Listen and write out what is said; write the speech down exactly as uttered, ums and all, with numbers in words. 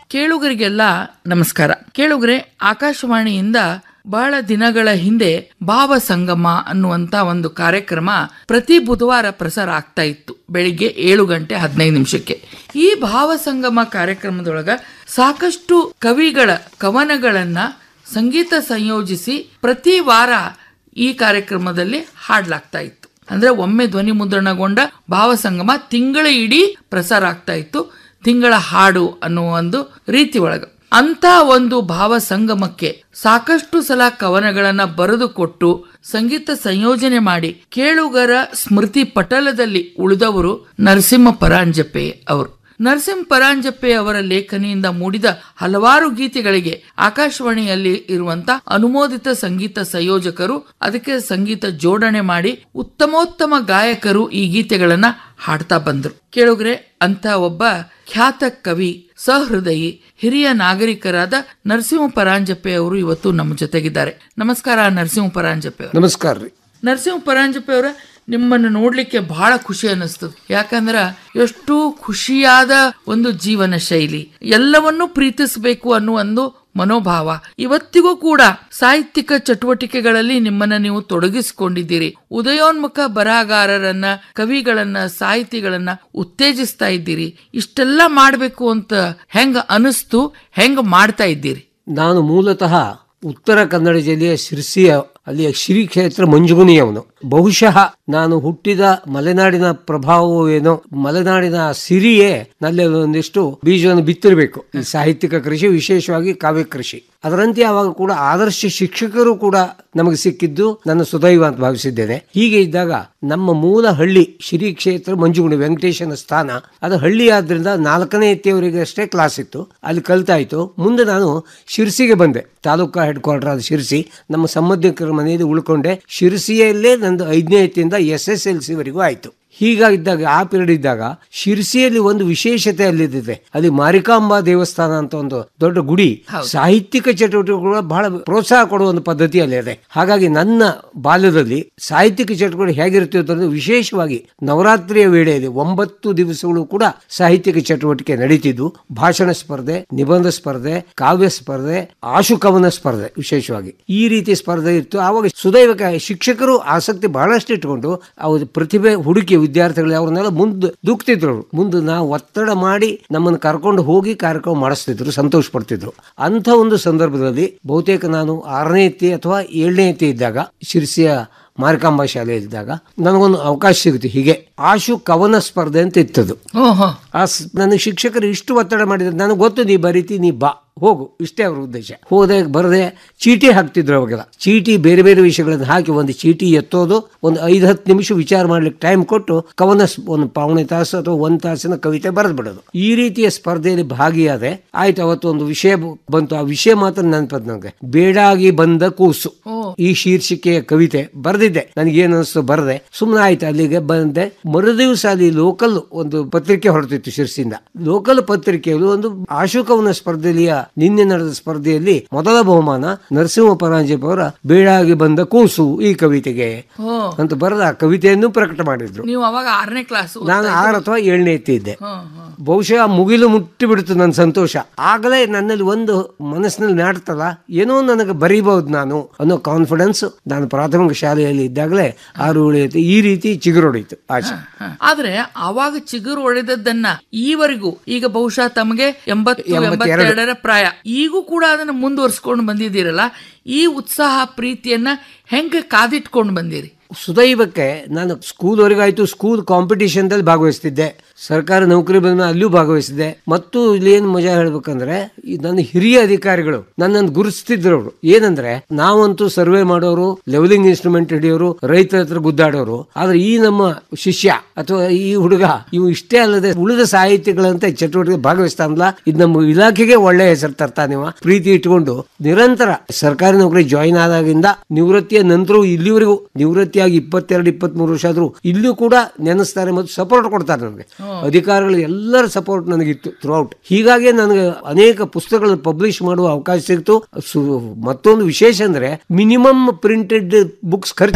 ಕೇಳುಗರಿಗೆಲ್ಲ ನಮಸ್ಕಾರ. ಕೇಳುಗರೆ, ಆಕಾಶವಾಣಿಯಿಂದ ಬಹಳ ದಿನಗಳ ಹಿಂದೆ ಭಾವ ಸಂಗಮ ಅನ್ನುವಂತ ಒಂದು ಕಾರ್ಯಕ್ರಮ ಪ್ರತಿ ಬುಧವಾರ ಪ್ರಸಾರ ಆಗ್ತಾ ಇತ್ತು, ಬೆಳಿಗ್ಗೆ ಏಳು ಗಂಟೆ ಹದಿನೈದು ನಿಮಿಷಕ್ಕೆ. ಈ ಭಾವ ಸಂಗಮ ಕಾರ್ಯಕ್ರಮದೊಳಗ ಸಾಕಷ್ಟು ಕವಿಗಳ ಕವನಗಳನ್ನ ಸಂಗೀತ ಸಂಯೋಜಿಸಿ ಪ್ರತಿ ವಾರ ಈ ಕಾರ್ಯಕ್ರಮದಲ್ಲಿ ಹಾಡ್ಲಾಗ್ತಾ ಇತ್ತು. ಅಂದ್ರೆ ಒಮ್ಮೆ ಧ್ವನಿ ಮುದ್ರಣಗೊಂಡ ಭಾವ ಸಂಗಮ ತಿಂಗಳ ಇಡೀ ಪ್ರಸಾರ ಆಗ್ತಾ ಇತ್ತು, ತಿಂಗಳ ಹಾಡು ಅನ್ನುವ ಒಂದು ರೀತಿ ಒಳಗ. ಅಂತ ಒಂದು ಭಾವ ಸಂಗಮಕ್ಕೆ ಸಾಕಷ್ಟು ಸಲ ಕವನಗಳನ್ನ ಬರೆದು ಕೊಟ್ಟು ಸಂಗೀತ ಸಂಯೋಜನೆ ಮಾಡಿ ಕೇಳುಗರ ಸ್ಮೃತಿ ಪಟಲದಲ್ಲಿ ಉಳಿದವರು ನರಸಿಂಹ ಪರಾಂಜಪೆ ಅವರು. ನರಸಿಂಹ ಪರಾಂಜಪೆ ಅವರ ಲೇಖನಿಯಿಂದ ಮೂಡಿದ ಹಲವಾರು ಗೀತೆಗಳಿಗೆ ಆಕಾಶವಾಣಿಯಲ್ಲಿ ಇರುವಂತ ಅನುಮೋದಿತ ಸಂಗೀತ ಸಂಯೋಜಕರು ಅದಕ್ಕೆ ಸಂಗೀತ ಜೋಡಣೆ ಮಾಡಿ ಉತ್ತಮೋತ್ತಮ ಗಾಯಕರು ಈ ಗೀತೆಗಳನ್ನ ಹಾಡ್ತಾ ಬಂದರು. ಕೇಳುಗ್ರೆ, ಅಂತ ಒಬ್ಬ ಖ್ಯಾತ ಕವಿ, ಸಹೃದಯಿ, ಹಿರಿಯ ನಾಗರಿಕರಾದ ನರಸಿಂಹ ಪರಾಂಜಪೆ ಅವರು ಇವತ್ತು ನಮ್ಮ ಜೊತೆಗಿದ್ದಾರೆ. ನಮಸ್ಕಾರ ನರಸಿಂಹ ಪರಾಂಜಪೆ ಅವರು. ನಮಸ್ಕಾರ ರೀ. ನರಸಿಂಹ ಪರಾಂಜಪೆ ಅವರ ನಿಮ್ಮನ್ನು ನೋಡ್ಲಿಕ್ಕೆ ಬಹಳ ಖುಷಿ ಅನ್ನಿಸ್ತದೆ. ಯಾಕಂದ್ರ ಎಷ್ಟು ಖುಷಿಯಾದ ಒಂದು ಜೀವನ ಶೈಲಿ, ಎಲ್ಲವನ್ನೂ ಪ್ರೀತಿಸಬೇಕು ಅನ್ನುವ ಒಂದು ಮನೋಭಾವ. ಇವತ್ತಿಗೂ ಕೂಡ ಸಾಹಿತ್ಯಿಕ ಚಟುವಟಿಕೆಗಳಲ್ಲಿ ನಿಮ್ಮನ್ನ ನೀವು ತೊಡಗಿಸಿಕೊಂಡಿದ್ದೀರಿ. ಉದಯೋನ್ಮುಖ ಬರಹಗಾರರನ್ನ, ಕವಿಗಳನ್ನ, ಸಾಹಿತಿಗಳನ್ನ ಉತ್ತೇಜಿಸ್ತಾ ಇದ್ದೀರಿ. ಇಷ್ಟೆಲ್ಲ ಮಾಡ್ಬೇಕು ಅಂತ ಹೆಂಗ ಅನಿಸ್ತು, ಹೆಂಗ ಮಾಡ್ತಾ ಇದ್ದೀರಿ? ನಾನು ಮೂಲತಃ ಉತ್ತರ ಕನ್ನಡ ಜಿಲ್ಲೆಯ ಶಿರ್ಸಿಯ ಅಲ್ಲಿಯ ಶ್ರೀ ಕ್ಷೇತ್ರ ಮಂಜುಗುಣಿಯವನು. ಬಹುಶಃ ನಾನು ಹುಟ್ಟಿದ ಮಲೆನಾಡಿನ ಪ್ರಭಾವವೇನೋ, ಮಲೆನಾಡಿನ ಸಿರಿಯೇ ನಲ್ಲಿ ಒಂದಿಷ್ಟು ಬೀಜವನ್ನು ಬಿತ್ತಿರಬೇಕು. ಈ ಸಾಹಿತ್ಯಿಕ ಕೃಷಿ, ವಿಶೇಷವಾಗಿ ಕಾವ್ಯ ಕೃಷಿ. ಅದರಂತೆ ಆವಾಗ ಕೂಡ ಆದರ್ಶ ಶಿಕ್ಷಕರು ಕೂಡ ನಮಗೆ ಸಿಕ್ಕಿದ್ದು ನನ್ನ ಸುದೈವ ಅಂತ ಭಾವಿಸಿದ್ದೇನೆ. ಹೀಗೆ ಇದ್ದಾಗ ನಮ್ಮ ಮೂಲ ಹಳ್ಳಿ ಶ್ರೀ ಕ್ಷೇತ್ರ ಮಂಜುಗುಣಿ, ವೆಂಕಟೇಶನ ಸ್ಥಾನ. ಅದು ಹಳ್ಳಿ ಆದ್ರಿಂದ ನಾಲ್ಕನೇ ಎತ್ತಿಯವರಿಗೆ ಅಷ್ಟೇ ಕ್ಲಾಸ್ ಇತ್ತು, ಅಲ್ಲಿ ಕಲ್ತಾಯ್ತು. ಮುಂದೆ ನಾನು ಶಿರ್ಸಿಗೆ ಬಂದೆ, ತಾಲೂಕಾ ಹೆಡ್ ಕ್ವಾರ್ಟರ್ ಆದ ಶಿರ್ಸಿ. ನಮ್ಮ ಸಂಬಂಧಿಕರ ಮನೆಯಲ್ಲಿ ಉಳ್ಕೊಂಡೆ. ಶಿರ್ಸಿಯಲ್ಲೇ ನಂದು ಐದನೇ ಎತ್ತಿಂದ ಎಸ್ ಎಸ್ ಎಲ್ ಸಿ ವರೆಗೂ ಆಯ್ತು. ಹೀಗಾಗಿದ್ದಾಗ, ಆ ಪೀರಿಯಡ್ ಇದ್ದಾಗ ಶಿರ್ಸಿಯಲ್ಲಿ ಒಂದು ವಿಶೇಷತೆ ಅಲ್ಲಿದೆ. ಅಲ್ಲಿ ಮಾರಿಕಾಂಬಾ ದೇವಸ್ಥಾನ ಅಂತ ಒಂದು ದೊಡ್ಡ ಗುಡಿ, ಸಾಹಿತ್ಯಿಕ ಚಟುವಟಿಕೆಗಳು ಬಹಳ ಪ್ರೋತ್ಸಾಹ ಕೊಡುವ ಒಂದು ಪದ್ಧತಿ ಅಲ್ಲಿ ಇದೆ. ಹಾಗಾಗಿ ನನ್ನ ಬಾಲ್ಯದಲ್ಲಿ ಸಾಹಿತ್ಯಿಕ ಚಟುವಟಿಕೆ ಹೇಗಿರುತ್ತೆ ಅಂತಂದ್ರೆ, ವಿಶೇಷವಾಗಿ ನವರಾತ್ರಿಯ ವೇಳೆಯಲ್ಲಿ ಒಂಬತ್ತು ದಿವಸಗಳು ಕೂಡ ಸಾಹಿತ್ಯಿಕ ಚಟುವಟಿಕೆ ನಡೀತಿದ್ವು. ಭಾಷಣ ಸ್ಪರ್ಧೆ, ನಿಬಂಧ ಸ್ಪರ್ಧೆ, ಕಾವ್ಯ ಸ್ಪರ್ಧೆ, ಆಶುಕವನ ಸ್ಪರ್ಧೆ ವಿಶೇಷವಾಗಿ ಈ ರೀತಿ ಸ್ಪರ್ಧೆ ಇತ್ತು. ಆವಾಗ ಸುದೈವಕ್ಕೆ ಶಿಕ್ಷಕರು ಆಸಕ್ತಿ ಬಹಳಷ್ಟು ಇಟ್ಕೊಂಡು ಅವ್ರ ಪ್ರತಿಭೆ ಹುಡುಕಿ ವಿದ್ಯಾರ್ಥಿಗಳು ಅವ್ರನ್ನೆಲ್ಲ ಮುಂದೆ ದೂಕ್ತಿದ್ರು. ಮುಂದೆ ನಾವು ಒತ್ತಡ ಮಾಡಿ ನಮ್ಮನ್ನು ಕರ್ಕೊಂಡು ಹೋಗಿ ಕಾರ್ಯಕ್ರಮ ಮಾಡಿಸ್ತಿದ್ರು, ಸಂತೋಷ ಪಡ್ತಿದ್ರು. ಅಂತ ಒಂದು ಸಂದರ್ಭದಲ್ಲಿ ಬಹುತೇಕ ನಾನು ಆರನೇ ಎತ್ತಿ ಅಥವಾ ಏಳನೇ ಎತ್ತಿ ಇದ್ದಾಗ, ಶಿರ್ಸಿಯ ಮಾರಿಕಾಂಬಾ ಶಾಲೆಯಲ್ಲಿದ್ದಾಗ ನನಗೊಂದು ಅವಕಾಶ ಸಿಗುತ್ತೆ. ಹೀಗೆ ಆಶು ಕವನ ಸ್ಪರ್ಧೆ ಅಂತ ಇತ್ತದು. ಆ ನನ್ನ ಶಿಕ್ಷಕರು ಇಷ್ಟು ಒತ್ತಡ ಮಾಡಿದ್ರು, ನನಗೆ ಗೊತ್ತು ನೀ ಬರೀತಿ, ನೀ ಬಾ ಹೋಗು, ಇಷ್ಟೇ ಅವ್ರ ಉದ್ದೇಶ. ಹೋದೆ, ಬರದೆ ಚೀಟಿ ಹಾಕ್ತಿದ್ರು. ಅವಾಗೆಲ್ಲ ಚೀಟಿ ಬೇರೆ ಬೇರೆ ವಿಷಯಗಳನ್ನು ಹಾಕಿ ಒಂದು ಚೀಟಿ ಎತ್ತೋದು, ಒಂದು ಐದು ಹತ್ತು ನಿಮಿಷ ವಿಚಾರ ಮಾಡ್ಲಿಕ್ಕೆ ಟೈಮ್ ಕೊಟ್ಟು ಕವನ ಒಂದು ಪಾವಣೆ ತಾಸು ಅಥವಾ ಒಂದ್ ತಾಸಿನ ಕವಿತೆ ಬರೆದು ಬಿಡೋದು. ಈ ರೀತಿಯ ಸ್ಪರ್ಧೆಯಲ್ಲಿ ಭಾಗಿಯಾದೆ. ಆಯ್ತು, ಅವತ್ತು ಒಂದು ವಿಷಯ ಬಂತು. ಆ ವಿಷಯ ಮಾತ್ರ ನೆನಪದ್ ನನಗೆ. ಬೇಡಾಗಿ ಬಂದ ಕೂಸು, ಈ ಶೀರ್ಷಿಕೆಯ ಕವಿತೆ ಬರೆದಿದ್ದೆ. ನನಗೇನು ಅನಿಸ್ತು, ಬರದೆ ಸುಮ್ಮನೆ ಆಯ್ತು. ಅಲ್ಲಿಗೆ ಬಂದೆ. ಮರುದಿವಸ ಅಲ್ಲಿ ಲೋಕಲ್ ಒಂದು ಪತ್ರಿಕೆ ಹೊರಟಿತ್ತು ಶಿರ್ಸಿಯಿಂದ. ಲೋಕಲ್ ಪತ್ರಿಕೆಯಲ್ಲಿ ಒಂದು ಆಶುಕವನ ಸ್ಪರ್ಧೆಯ ನಿನ್ನೆ ನಡೆದ ಸ್ಪರ್ಧೆಯಲ್ಲಿ ಮೊದಲ ಬಹುಮಾನ ನರಸಿಂಹ ಪರಾಂಜಪೆ ಅವರ ಬೇಡಾಗಿ ಬಂದ ಕೂಸು ಈ ಕವಿತೆಗೆ ಅಂತ ಬರೆದ ಆ ಕವಿತೆಯನ್ನು ಪ್ರಕಟ ಮಾಡಿದ್ರು. ನೀವು ಅವಾಗ ಆರನೇ ಕ್ಲಾಸ್, ನಾನು ಆರು ಅಥವಾ ಏಳನೇ ಎತ್ತಿ ಇದ್ದೆ. ಬಹುಶಃ ಮುಗಿಲು ಮುಟ್ಟಿ ಬಿಡ್ತು ನನ್ನ ಸಂತೋಷ. ಆಗಲೇ ನನ್ನಲ್ಲಿ ಒಂದು ಮನಸ್ಸಿನಲ್ಲಿ ನಾಡ್ತಲ್ಲ, ಏನೋ ನನಗೆ ಬರೀಬಹುದು ನಾನು ಅನ್ನೋ ಕಾನ್ಫಿಡೆನ್ಸ್ ನಾನು ಪ್ರಾಥಮಿಕ ಶಾಲೆಯಲ್ಲಿ ಇದ್ದಾಗಲೇ ಆರು ಏಳು ಈ ರೀತಿ ಚಿಗುರೊಡೆಯಿತು ಆಚೆ. ಆದ್ರೆ ಆವಾಗ ಚಿಗುರು ಹೊಡೆದದ್ದನ್ನ ಈವರೆಗೂ, ಈಗ ಬಹುಶಃ ತಮಗೆ ಎಂಬತ್ತು ಎಂಬತ್ತೆರಡರ ಪ್ರಾಯ, ಈಗೂ ಕೂಡ ಅದನ್ನ ಮುಂದುವರ್ಸ್ಕೊಂಡು ಬಂದಿದ್ದೀರಲ್ಲ, ಈ ಉತ್ಸಾಹ ಪ್ರೀತಿಯನ್ನ ಹೆಂಗೆ ಕಾದಿಟ್ಕೊಂಡು ಬಂದಿರಿ? ಸುದೈವಕ್ಕೆ ನಾನು ಸ್ಕೂಲ್ ವರೆಗಾಯ್ತು. ಸ್ಕೂಲ್ ಕಾಂಪಿಟಿಷನ್ ದಲ್ಲಿ ಭಾಗವಹಿಸ್ತಿದ್ದೆ, ಸರ್ಕಾರಿ ನೌಕರಿ ಬಂದ ಅಲ್ಲಿಯೂ ಭಾಗವಹಿಸಿದೆ. ಮತ್ತು ಇಲ್ಲಿ ಏನ್ ಮಜಾ ಹೇಳ್ಬೇಕಂದ್ರೆ, ನನ್ನ ಹಿರಿಯ ಅಧಿಕಾರಿಗಳು ನನ್ನನ್ನು ಗುರುತಿಸ್ತಿದ್ರು. ಅವರು ಏನಂದ್ರೆ, ನಾವಂತೂ ಸರ್ವೆ ಮಾಡೋರು, ಲೆವೆಲಿಂಗ್ ಇನ್ಸ್ಟ್ರೂಮೆಂಟ್ ಹಿಡಿಯೋರು, ರೈತರ ಹತ್ರ ಗುದ್ದಾಡೋರು. ಆದ್ರೆ ಈ ನಮ್ಮ ಶಿಷ್ಯ ಅಥವಾ ಈ ಹುಡುಗ, ಇವು ಇಷ್ಟೇ ಅಲ್ಲದೆ ಉಳಿದ ಸಾಹಿತ್ಯಗಳಂತ ಚಟುವಟಿಕೆ ಭಾಗವಹಿಸ್ತಾನಲ್ಲ, ಇದು ನಮ್ಮ ಇಲಾಖೆಗೆ ಒಳ್ಳೆ ಹೆಸರು ತರ್ತಾನಿವ ಪ್ರೀತಿ ಇಟ್ಕೊಂಡು ನಿರಂತರ ಸರ್ಕಾರಿ ನೌಕರಿ ಜಾಯಿನ್ ಆದಾಗಿಂದ ನಿವೃತ್ತಿಯ ನಂತರ ಇಲ್ಲಿವರೆಗೂ, ನಿವೃತ್ತಿಯಾಗಿ ಇಪ್ಪತ್ತೆರಡು ಇಪ್ಪತ್ತ್ ಮೂರು ವರ್ಷ ಆದ್ರೂ ಇಲ್ಲೂ ಕೂಡ ನೆನೆಸ್ತಾರೆ ಮತ್ತು ಸಪೋರ್ಟ್ ಕೊಡ್ತಾರೆ ನನಗೆ. ಅಧಿಕಾರಿಗಳು ಎಲ್ಲರ ಸಪೋರ್ಟ್ ನನಗಿತ್ತು ಥ್ರೂ ಔಟ್. ಹೀಗಾಗಿ ನನಗೆ ಅನೇಕ ಪುಸ್ತಕಗಳನ್ನು ಪಬ್ಲಿಷ್ ಮಾಡುವ ಅವಕಾಶ ಸಿಕ್ತು. ಮತ್ತೊಂದು ವಿಶೇಷ ಅಂದ್ರೆ, ಮಿನಿಮಮ್ ಪ್ರಿಂಟೆಡ್ ಬುಕ್ಸ್ ಖರ್ಚು